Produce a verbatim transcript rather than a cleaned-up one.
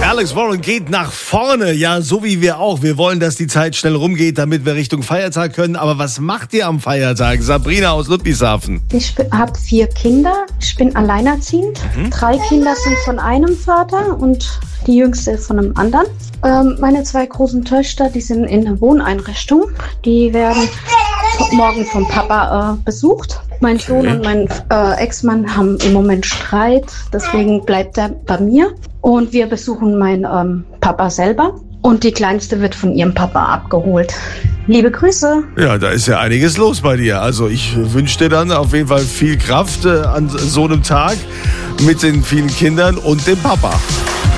Alex Warren geht nach vorne, ja, so wie wir auch. Wir wollen, dass die Zeit schnell rumgeht, damit wir Richtung Feiertag können. Aber was macht ihr am Feiertag? Sabrina aus Ludwigshafen. Ich habe vier Kinder. Ich bin alleinerziehend. Mhm. Drei Kinder sind von einem Vater und die jüngste von einem anderen. Ähm, meine zwei großen Töchter, die sind in einer Wohneinrichtung. Die werden morgen vom Papa äh, besucht. Mein okay. Sohn und mein äh, Ex-Mann haben im Moment Streit, deswegen bleibt er bei mir. Und wir besuchen meinen ähm, Papa selber. Und die Kleinste wird von ihrem Papa abgeholt. Liebe Grüße. Ja, da ist ja einiges los bei dir. Also ich wünsche dir dann auf jeden Fall viel Kraft äh, an so einem Tag mit den vielen Kindern und dem Papa.